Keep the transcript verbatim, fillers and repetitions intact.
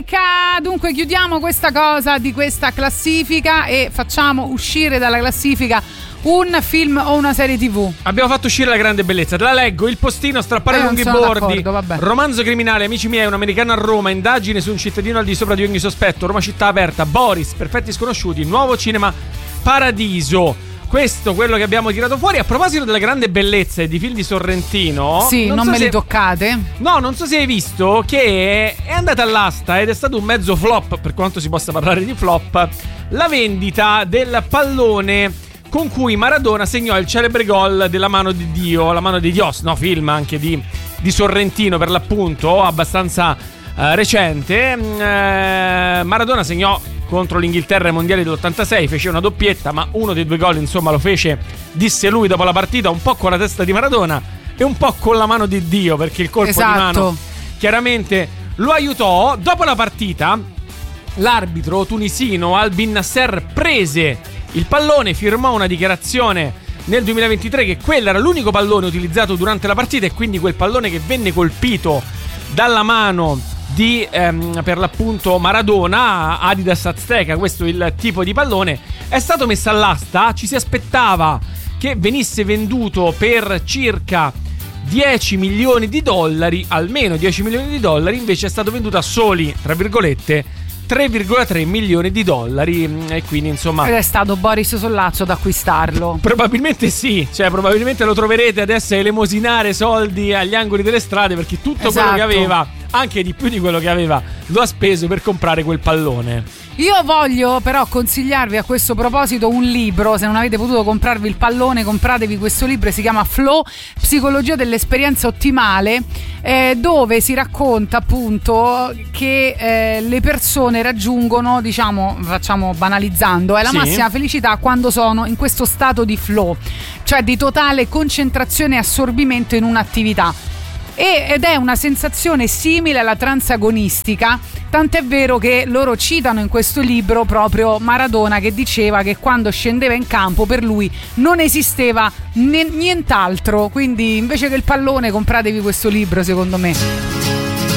America. Dunque chiudiamo questa cosa di questa classifica e facciamo uscire dalla classifica un film o una serie tivù. Abbiamo fatto uscire La grande bellezza. Te la leggo: Il postino, strappare eh, lunghi bordi, romanzo criminale, amici miei, un americano a Roma, indagine su un cittadino al di sopra di ogni sospetto, Roma città aperta, Boris, perfetti sconosciuti, nuovo cinema Paradiso. Questo, quello che abbiamo tirato fuori. A proposito della grande bellezza e di film di Sorrentino, sì, non, non so me se... li toccate. No, non so se hai visto che è andata all'asta ed è stato un mezzo flop, per quanto si possa parlare di flop, la vendita del pallone con cui Maradona segnò il celebre gol della mano di Dio, la mano di Dios, no, film anche di, di Sorrentino per l'appunto, abbastanza eh, recente. Eh, Maradona segnò contro l'Inghilterra ai mondiali dell'ottantasei, fece una doppietta, ma uno dei due gol insomma lo fece, disse lui dopo la partita, un po' con la testa di Maradona e un po' con la mano di Dio, perché il colpo esatto. di mano chiaramente lo aiutò. Dopo la partita l'arbitro tunisino Albin Nasser prese il pallone, firmò una dichiarazione nel duemilaventitré che quello era l'unico pallone utilizzato durante la partita e quindi quel pallone che venne colpito dalla mano di ehm, per l'appunto Maradona, Adidas Azteca, questo è il tipo di pallone, è stato messo all'asta. Ci si aspettava che venisse venduto per circa dieci milioni di dollari, almeno dieci milioni di dollari, invece è stato venduto a soli, tra virgolette, tre virgola tre milioni di dollari. E quindi insomma ed è stato Boris Sollazzo ad acquistarlo. Probabilmente sì, cioè probabilmente lo troverete adesso a elemosinare soldi agli angoli delle strade, perché tutto esatto. quello che aveva, anche di più di quello che aveva, lo ha speso per comprare quel pallone. Io voglio però consigliarvi a questo proposito un libro. Se non avete potuto comprarvi il pallone, compratevi questo libro, si chiama Flow, Psicologia dell'esperienza ottimale, eh, dove si racconta appunto che eh, le persone raggiungono, diciamo, facciamo banalizzando, è la sì. massima felicità quando sono in questo stato di flow, cioè di totale concentrazione e assorbimento in un'attività. E, ed è una sensazione simile alla trance agonistica, tant'è vero che loro citano in questo libro proprio Maradona, che diceva che quando scendeva in campo per lui non esisteva n- nient'altro. Quindi invece che il pallone compratevi questo libro, secondo me.